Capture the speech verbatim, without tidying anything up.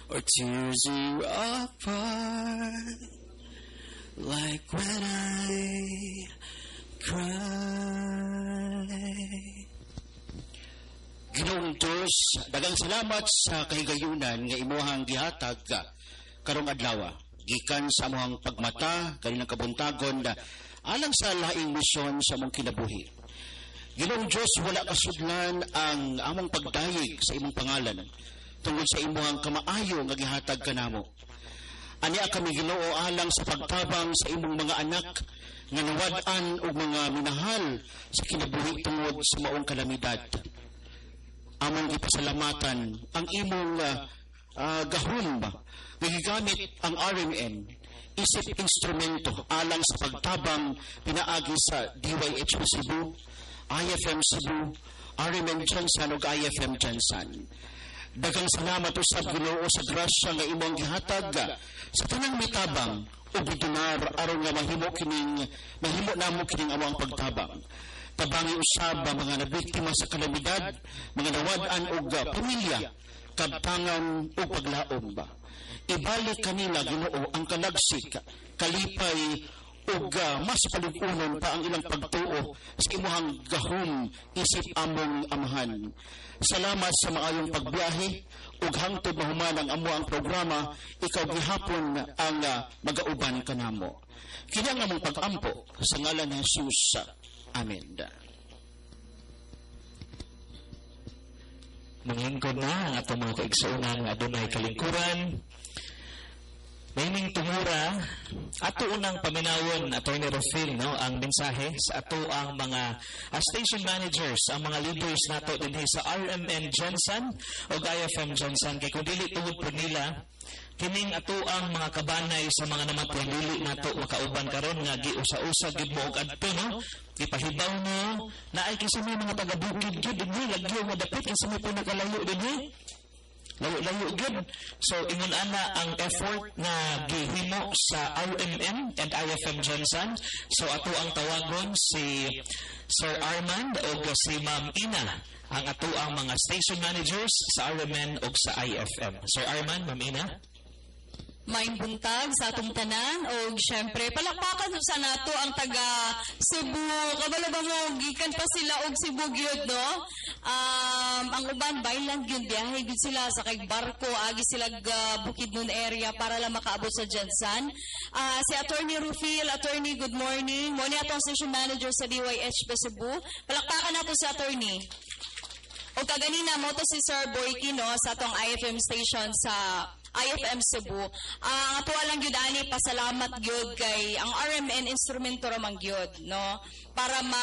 or tears you apart, like when I cry. Ginoong Diyos, dagang salamat sa kahigayunan nga imuhang gihatag karong adlaw. Gikan sa amuhang pagmata, kaninang kabuntagon, alang sa laing misyon sa among kinabuhi. Ginoong Diyos, wala kasudlan ang among pagdayeg sa imong pangalan tungkol sa imuhang kamaayo nga gihatag kanamo. Ania kami Ginoo alang sa pagtabang sa imong mga anak nga nawad-an og mga minahal sa kinabuhi tungod sa maong kalamidad. Among gipasalamatan ang imong uh, uh, gahom nga gigamit ang R M N isip instrumento alang sa pagtabang pinaagi sa D Y H P Cebu, I F M Cebu, R M N Jansan ug I F M Jansan. Daghang salamat usab Ginoo sa grasya nga imong gihatag sa tanang mitabang ug bitunar aron nga mahimo kining mahimo namo kining among pagtabang. Tabangi usab ang mga nabiktima sa kalamidad, mga nawad-an og pamilya, kabtangan o paglaom ba. Ibalik kanila Ginoo ang kalagsik, kalipay ug uh, mas palugunon pa ang ilang pagtuo sa imuhang gahom isip among amahan. Salamat sa maayong pagbiyahe ug hangtod mahuman ang amo ang programa, ikaw gihapon ang uh, magauban kanamo. Kini ang among pag-ampo sa ngalan ni Jesus. Amen. Manglingkod na ang atong mga kaigsuonan nga adunay kalingkuran. Mayning tumura, ato unang paminawon, Attorney Rufil, no, ang mensahe sa ato ang mga uh, station managers, ang mga leaders nato din sa R M N Jansan o I F M Jansan. Kaya kung dili tungod po nila, kining ato ang mga kabanay sa mga namatay dili nato makauban karon nga giusa-usa gid mo og adto, no? Ipahibaw no na ay kinsa may mga taga-bukid gid dinhi lagyo nga dapat kinsa may pinakalayo dinhi. Layo-layo gid. So ingon ana ang effort nga gihimo sa R M N and I F M Jansan. So ato ang tawagon si Sir Armand o si Ma'am Ina, ang ato ang mga station managers sa R M N o sa I F M. Sir Armand, Ma'am Ina. Maayong buntag sa atong tanan o syempre palakpakan sa nato ang taga Cebu. Kabalo ba mo gikan pa sila og Cebu gyud, no? Um, ang uban baylan gyud biyahe gyud sila sa kay barko agi sila uh, Bukidnon area para lang makaabot sa Jansan. Uh, si Attorney Rufil, Attorney, good morning. Mo ni atong station manager sa D Y H P Cebu. Palakpakan nato si Attorney. O kaganina mo to si Sir Boyki, no, sa atong I F M station sa I F M Cebu. Uh, ang ato lang gyud ani pasalamat gyud kay ang R M N instrumento ra man gyud, no, para ma